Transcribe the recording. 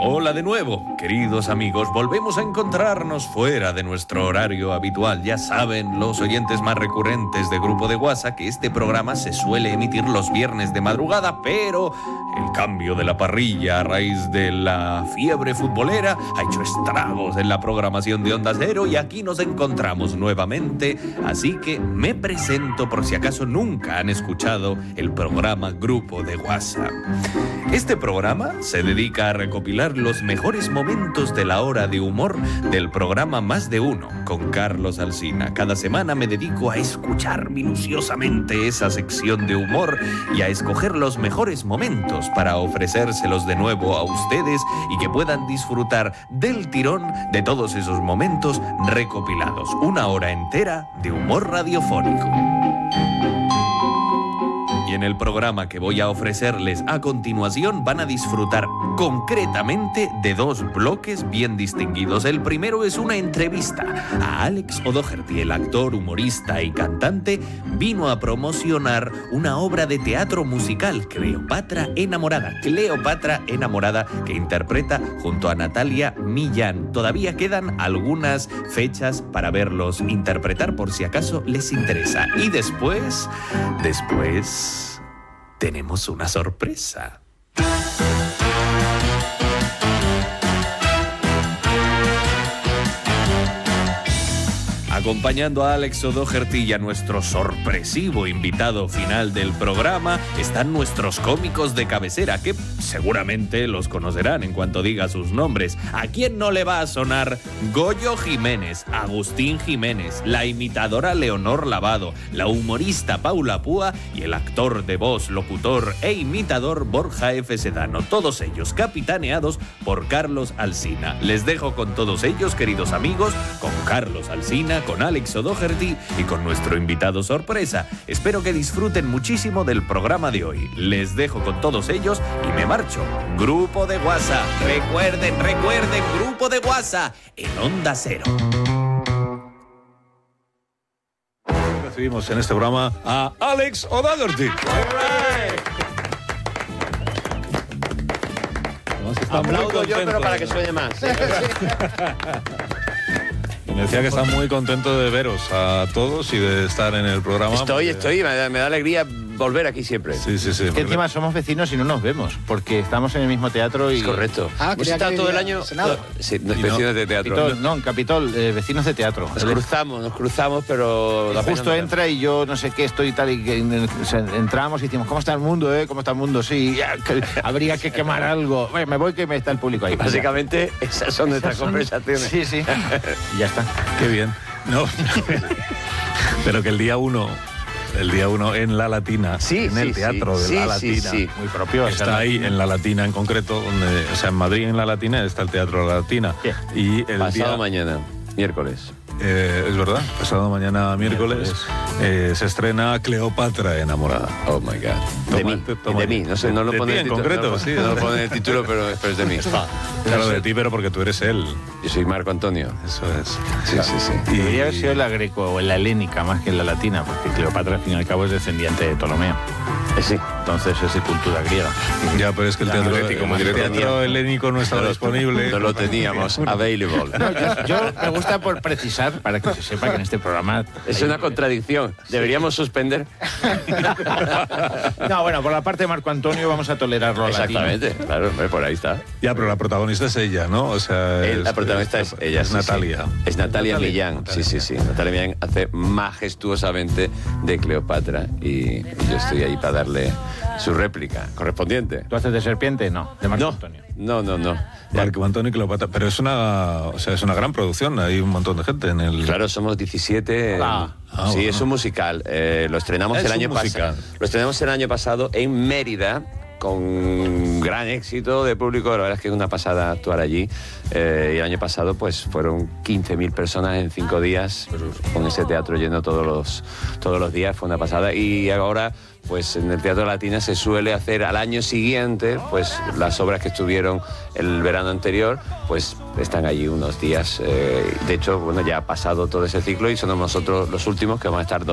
Hola de nuevo, queridos amigos, volvemos a encontrarnos fuera de nuestro horario habitual. Ya saben los oyentes más recurrentes de Grupo de WhatsApp que este programa se suele emitir los viernes de madrugada, pero el cambio de la parrilla a raíz de la fiebre futbolera ha hecho estragos en la programación de Onda Cero y aquí nos encontramos nuevamente, así que me presento por si acaso nunca han escuchado el programa Grupo de WhatsApp. Este programa se dedica a recopilar los mejores momentos de la hora de humor del programa Más de Uno con Carlos Alsina. Cada semana me dedico a escuchar minuciosamente esa sección de humor y a escoger los mejores momentos para ofrecérselos de nuevo a ustedes y que puedan disfrutar del tirón de todos esos momentos recopilados. Una hora entera de humor radiofónico. Y en el programa que voy a ofrecerles a continuación van a disfrutar concretamente de dos bloques bien distinguidos. El primero es una entrevista a Alex O'Doherty, el actor, humorista y cantante. Vino a promocionar una obra de teatro musical, Cleopatra Enamorada, que interpreta junto a Natalia Millán. Todavía quedan algunas fechas para verlos interpretar por si acaso les interesa. Y después tenemos una sorpresa. Acompañando a Alex O'Doherty y a nuestro sorpresivo invitado final del programa están nuestros cómicos de cabecera, que seguramente los conocerán en cuanto diga sus nombres. ¿A quién no le va a sonar Goyo Jiménez, Agustín Jiménez, la imitadora Leonor Lavado, la humorista Paula Púa y el actor de voz, locutor e imitador Borja F. Sedano? Todos ellos capitaneados por Carlos Alsina. Les dejo con todos ellos, queridos amigos, con Carlos Alsina, con Alex O'Doherty y con nuestro invitado sorpresa. Espero que disfruten muchísimo del programa de hoy. Les dejo con todos ellos y me marcho. Grupo de WhatsApp. Recuerden, Grupo de WhatsApp en Onda Cero. Recibimos en este programa a Alex O'Doherty. Aplaudo yo, pero para que suene más. Me decía que está muy contento de veros a todos y de estar en el programa. Estoy, me da alegría volver aquí siempre. Sí. Es que encima somos vecinos y no nos vemos, porque estamos en el mismo teatro y... Es correcto. Hemos estado todo el año... Sí, vecinos de teatro. En Capitol, vecinos de teatro. Nos cruzamos, pero... Justo entra y yo no sé qué estoy tal y que entramos y decimos, ¿cómo está el mundo, ¿Cómo está el mundo? Sí, habría que quemar algo. Bueno, me voy que me está el público ahí. Básicamente, esas son nuestras conversaciones. Sí. Y ya está. Qué bien. No. Pero que el día 1 en La Latina, en el teatro de La Latina, muy propio. Está ahí en La Latina en concreto, donde, o sea, en Madrid en La Latina está el Teatro La Latina. Y el pasado mañana, miércoles. Es verdad, pasado mañana miércoles se estrena Cleopatra Enamorada. Oh my God. De mí, no sé, no lo pone en concreto, sí. No lo pone en el título, pero es de mí. Claro, de ti, pero porque tú eres él. Yo soy Marco Antonio. Eso es. Sí. Y debería haber sido la greco o la helénica más que la latina, porque Cleopatra al fin y al cabo es descendiente de Ptolomeo. Sí. Entonces es de cultura griega. Ya, pero es que el teatro helénico no estaba disponible. No lo teníamos available. No, yo me gusta por precisar, para que se sepa que en este programa... Es una contradicción. Deberíamos suspender. No, bueno, por la parte de Marco Antonio vamos a tolerarlo a exactamente, latino. Claro, por ahí está. Ya, pero la protagonista es ella, ¿no? O sea, la protagonista es ella. Es Natalia. Sí. Es Natalia Millán. Sí. Natalia Millán hace majestuosamente de Cleopatra y yo estoy ahí para darle su réplica correspondiente. ¿Tú haces de serpiente? No, de Marco Antonio. No. Marco Antonio y Cleopatra, pero es una gran producción, hay un montón de gente en el... Claro, somos 17. Sí, bueno. Es un musical. Lo estrenamos el año pasado. Lo estrenamos el año pasado en Mérida, con gran éxito de público. La verdad es que es una pasada actuar allí. Y el año pasado pues fueron 15.000 personas en 5 días, con ese teatro lleno todos los días. Fue una pasada. Y ahora pues en el Teatro Latina se suele hacer al año siguiente, pues las obras que estuvieron el verano anterior, pues están allí unos días. De hecho, bueno, ya ha pasado todo ese ciclo y somos nosotros los últimos que van a estar